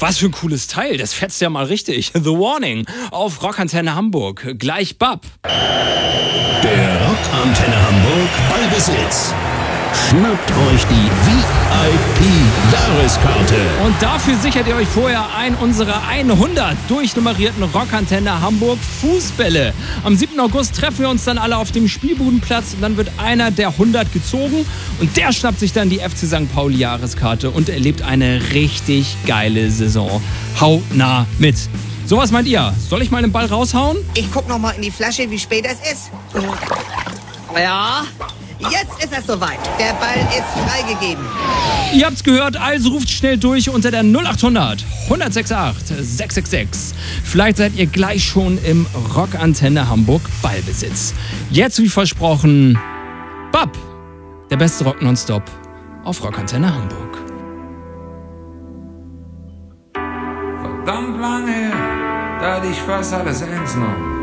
Was für ein cooles Teil, das fetzt ja mal richtig. The Warning auf Rockantenne Hamburg. Gleich Bab. Der Rockantenne Hamburg Ballbesitz. Schnappt euch die VIP-Jahreskarte. Und dafür sichert ihr euch vorher ein unserer 100 durchnummerierten Rockantenne Hamburg Fußbälle. Am 7. August treffen wir uns dann alle auf dem Spielbudenplatz und dann wird einer der 100 gezogen und der schnappt sich dann die FC St. Pauli Jahreskarte und erlebt eine richtig geile Saison. Hautnah mit. So, was meint ihr? Soll ich mal den Ball raushauen? Ich guck noch mal in die Flasche, wie spät es ist. Ja, jetzt ist es soweit. Der Ball ist freigegeben. Ihr habt's gehört, also ruft schnell durch unter der 0800 168 666. Vielleicht seid ihr gleich schon im Rockantenne Hamburg Ballbesitz. Jetzt, wie versprochen, Bab, der beste Rock nonstop auf Rockantenne Hamburg. Verdammt lange her, da hatte ich fast alles ernst genommen.